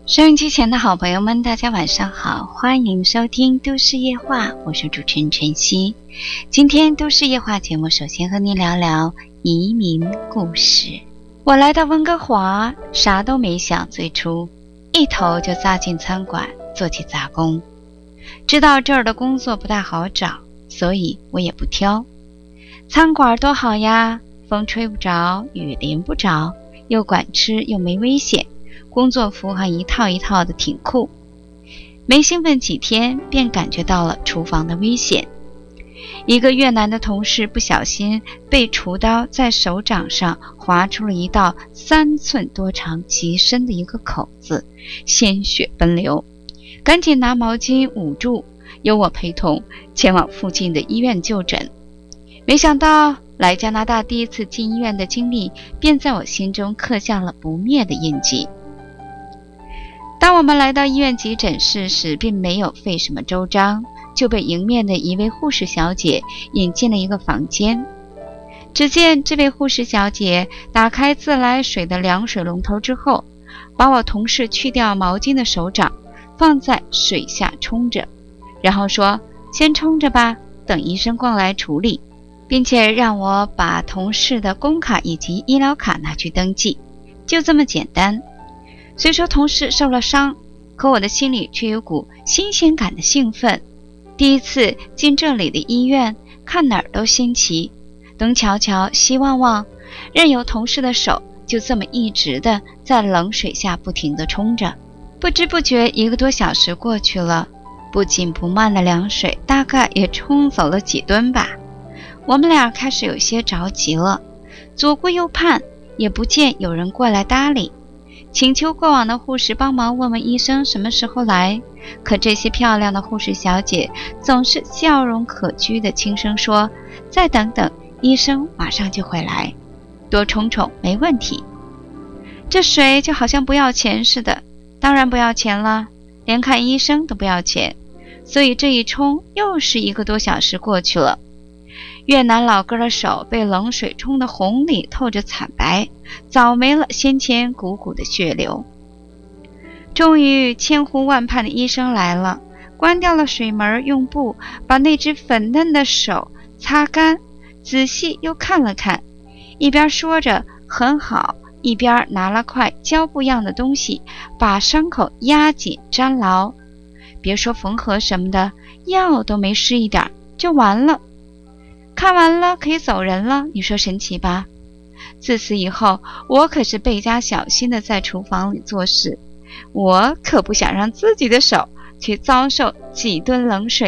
收音机前的好朋友们，大家晚上好，欢迎收听都市夜话，我是主持人晨曦。今天都市夜话节目首先和您聊聊移民故事。我来到温哥华，啥都没想，最初一头就扎进餐馆做起杂工。知道这儿的工作不太好找，所以我也不挑。餐馆多好呀，风吹不着，雨淋不着，又管吃又没危险，工作服还一套一套的，挺酷。没兴奋几天，便感觉到了厨房的危险。一个越南的同事不小心被厨刀在手掌上划出了一道3寸多长、极深的一个口子，鲜血奔流，赶紧拿毛巾捂住，由我陪同前往附近的医院就诊。没想到来加拿大第一次进医院的经历，便在我心中刻下了不灭的印记。当我们来到医院急诊室时，并没有费什么周章，就被迎面的一位护士小姐引进了一个房间。只见这位护士小姐打开自来水的凉水龙头之后，把我同事去掉毛巾的手掌放在水下冲着，然后说：“先冲着吧，等医生过来处理。”并且让我把同事的工卡以及医疗卡拿去登记，就这么简单。虽说同事受了伤，可我的心里却有股新鲜感的兴奋。第一次进这里的医院，看哪儿都新奇，东瞧瞧西望望，任由同事的手就这么一直的在冷水下不停地冲着。不知不觉1个多小时过去了，不紧不慢的凉水大概也冲走了几吨吧。我们俩开始有些着急了，左顾右盼，也不见有人过来搭理，请求过往的护士帮忙问问医生什么时候来。可这些漂亮的护士小姐总是笑容可掬的轻声说：“再等等，医生马上就会来，多冲冲没问题。”这水就好像不要钱似的，当然不要钱了，连看医生都不要钱，所以这一冲又是1个多小时过去了。越南老哥的手被冷水冲得红里透着惨白，早没了先前鼓鼓的血流。终于千呼万盼的医生来了，关掉了水门，用布把那只粉嫩的手擦干，仔细又看了看，一边说着很好，一边拿了块胶布样的东西把伤口压紧粘牢。别说缝合什么的，药都没施一点就完了。看完了可以走人了，你说神奇吧？自此以后，我可是倍加小心的在厨房里做事，我可不想让自己的手去遭受几吨冷水